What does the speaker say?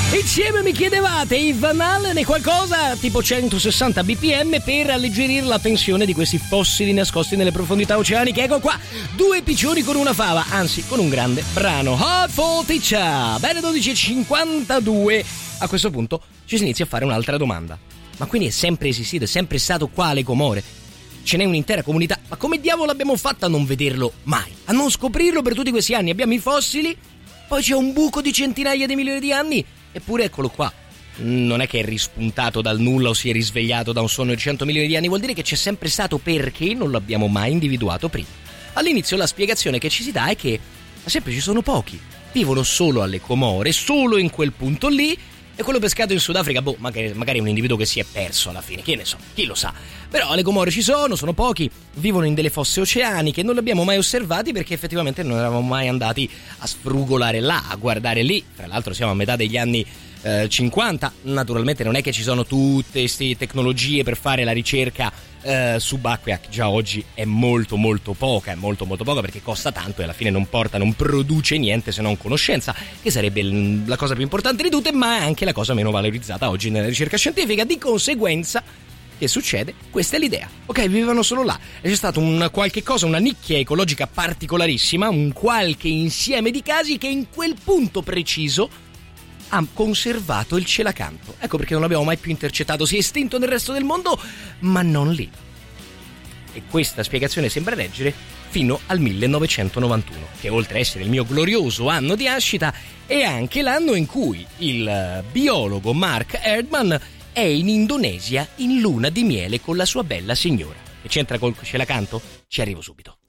Insieme mi chiedevate, Yves Van Halen e qualcosa tipo 160 bpm per alleggerire la tensione di questi fossili nascosti nelle profondità oceaniche. Ecco qua, due piccioni con una fava, anzi con un grande brano. Hot for Teacher. Bene, 12:52. A questo punto ci si inizia a fare un'altra domanda. Ma quindi è sempre esistito, è sempre stato qua alle Comore? Ce n'è un'intera comunità, ma come diavolo abbiamo fatto a non vederlo mai? A non scoprirlo per tutti questi anni? Abbiamo i fossili, poi c'è un buco di centinaia di milioni di anni, eppure eccolo qua. Non è che è rispuntato dal nulla o si è risvegliato da un sonno di 100 milioni di anni, vuol dire che c'è sempre stato, perché non l'abbiamo mai individuato prima. All'inizio la spiegazione che ci si dà è che sempre ci sono pochi, vivono solo alle Comore, solo in quel punto lì, e quello pescato in Sudafrica, magari è un individuo che si è perso alla fine, che ne so, chi lo sa. Però alle Comore ci sono pochi, vivono in delle fosse oceaniche, non li abbiamo mai osservati perché effettivamente non eravamo mai andati a sfrugolare là, a guardare lì. Tra l'altro siamo a metà degli anni 50, naturalmente non è che ci sono tutte queste tecnologie per fare la ricerca subacquea, che già oggi è molto poca perché costa tanto e alla fine non produce niente se non conoscenza, che sarebbe la cosa più importante di tutte, ma è anche la cosa meno valorizzata oggi nella ricerca scientifica. Di conseguenza, che succede? Questa è l'idea. Ok, vivevano solo là. E c'è stato una nicchia ecologica particolarissima, un qualche insieme di casi che in quel punto preciso ha conservato il celacanto. Ecco perché non l'abbiamo mai più intercettato. Si è estinto nel resto del mondo, ma non lì. E questa spiegazione sembra reggere fino al 1991, che oltre a essere il mio glorioso anno di nascita, è anche l'anno in cui il biologo Mark Erdman è in Indonesia in luna di miele con la sua bella signora. E c'entra col celacanto? Ci arrivo subito.